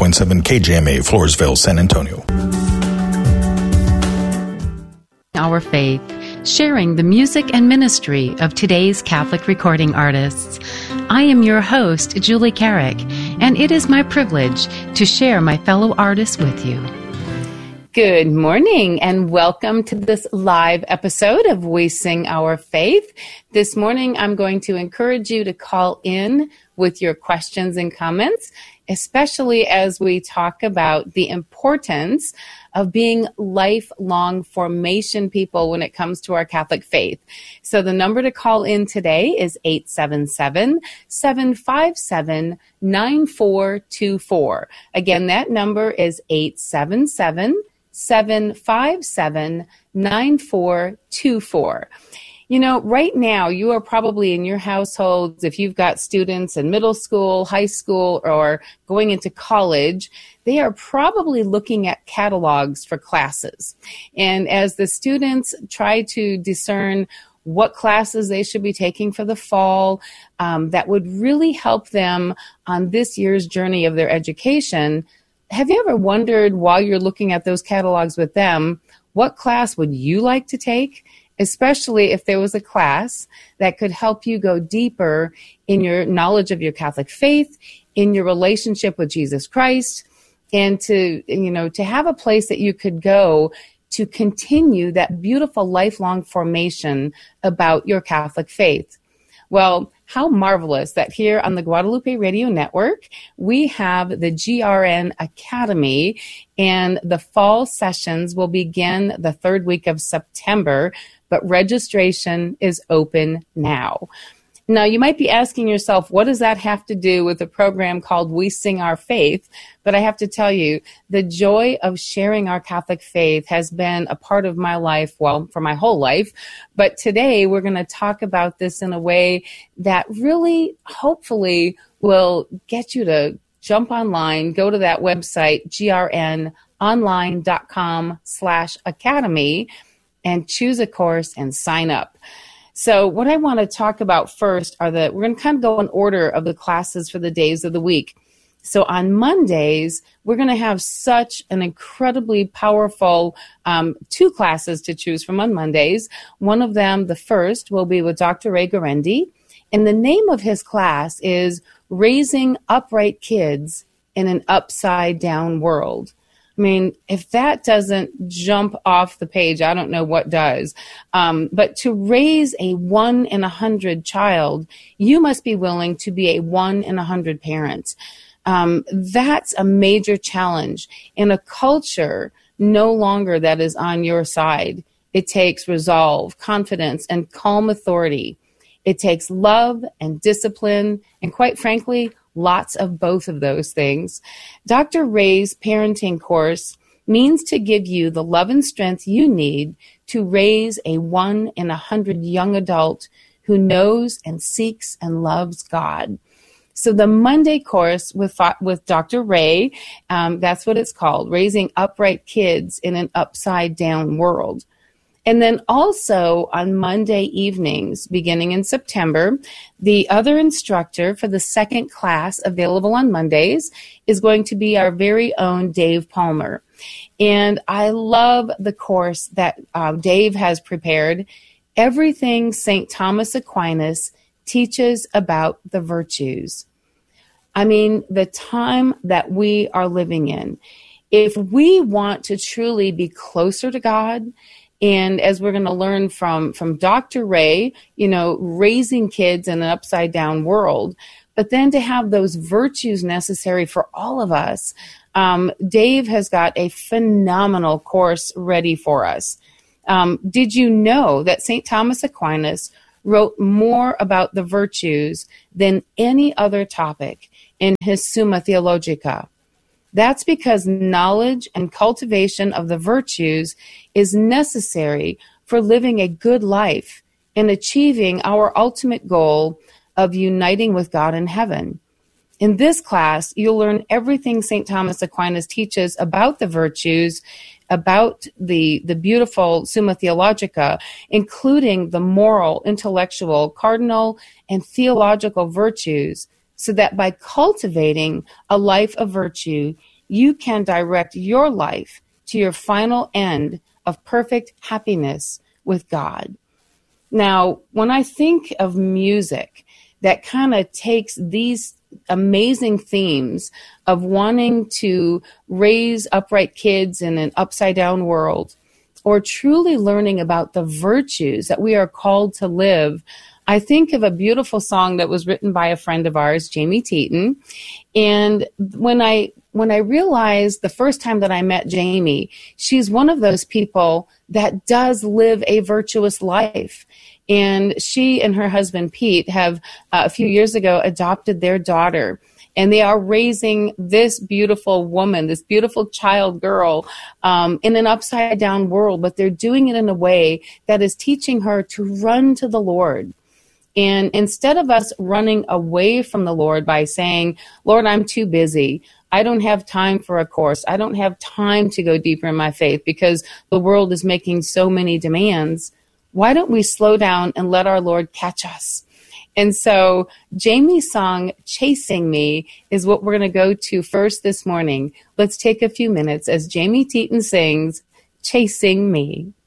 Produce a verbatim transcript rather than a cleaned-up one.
point seven K J M A, Floresville, San Antonio. Our Faith, sharing the music and ministry of today's Catholic recording artists. I am your host, Julie Carrick, and it is my privilege to share my fellow artists with you. Good morning and welcome to this live episode of We Sing Our Faith. This morning I'm going to encourage you to call in with your questions and comments, especially as we talk about the importance of being lifelong formation people when it comes to our Catholic faith. So the number to call in today is eight seven seven, seven five seven, nine four two four. Again, that number is eight seven seven, seven five seven, nine four two four. You know, right now, you are probably in your households, if you've got students in middle school, high school, or going into college, they are probably looking at catalogs for classes. And as the students try to discern what classes they should be taking for the fall, um, that would really help them on this year's journey of their education. Have you ever wondered, while you're looking at those catalogs with them, what class would you like to take? Especially if there was a class that could help you go deeper in your knowledge of your Catholic faith, in your relationship with Jesus Christ, and to, you know, to have a place that you could go to continue that beautiful lifelong formation about your Catholic faith. Well, how marvelous that here on the Guadalupe Radio Network, we have the G R N Academy, and the fall sessions will begin the third week of September, but registration is open now. Now, you might be asking yourself, what does that have to do with a program called We Sing Our Faith? But I have to tell you, the joy of sharing our Catholic faith has been a part of my life, well, for my whole life. But today, we're going to talk about this in a way that really, hopefully, will get you to jump online, go to that website, grnonline.com slash academy, and choose a course and sign up. So what I want to talk about first are the, we're going to kind of go in order of the classes for the days of the week. So on Mondays, we're going to have such an incredibly powerful um, two classes to choose from on Mondays. One of them, the first, will be with Doctor Ray Guarendi. And the name of his class is Raising Upright Kids in an Upside Down World. I mean, if that doesn't jump off the page, I don't know what does. Um, but to raise a one in a hundred child, you must be willing to be a one in a hundred parent. Um, that's a major challenge in a culture no longer that is on your side. It takes resolve, confidence, and calm authority. It takes love and discipline, and quite frankly, lots of both of those things. Doctor Ray's parenting course means to give you the love and strength you need to raise a one in a hundred young adult who knows and seeks and loves God. So the Monday course with with Doctor Ray, um, that's what it's called, Raising Upright Kids in an Upside Down World. And then also on Monday evenings, beginning in September, the other instructor for the second class available on Mondays is going to be our very own Dave Palmer. And I love the course that uh, Dave has prepared, Everything Saint Thomas Aquinas Teaches About the Virtues. I mean, the time that we are living in, if we want to truly be closer to God, and as we're going to learn from, from Doctor Ray, you know, raising kids in an upside down world, but then to have those virtues necessary for all of us, um, Dave has got a phenomenal course ready for us. Um, did you know that Saint Thomas Aquinas wrote more about the virtues than any other topic in his Summa Theologica? That's because knowledge and cultivation of the virtues is necessary for living a good life and achieving our ultimate goal of uniting with God in heaven. In this class, you'll learn everything Saint Thomas Aquinas teaches about the virtues, about the, the beautiful Summa Theologica, including the moral, intellectual, cardinal, and theological virtues, so that by cultivating a life of virtue, you can direct your life to your final end of perfect happiness with God. Now, when I think of music that kind of takes these amazing themes of wanting to raise upright kids in an upside down world, or truly learning about the virtues that we are called to live, I think of a beautiful song that was written by a friend of ours, Jamie Teton. And when I when I realized the first time that I met Jamie, she's one of those people that does live a virtuous life. And she and her husband, Pete, have uh, a few years ago adopted their daughter. And they are raising this beautiful woman, this beautiful child girl, um, in an upside down world, but they're doing it in a way that is teaching her to run to the Lord. And instead of us running away from the Lord by saying, Lord, I'm too busy, I don't have time for a course, I don't have time to go deeper in my faith because the world is making so many demands, why don't we slow down and let our Lord catch us? And so Jamie's song, Chasing Me, is what we're going to go to first this morning. Let's take a few minutes as Jamie Teton sings, Chasing Me.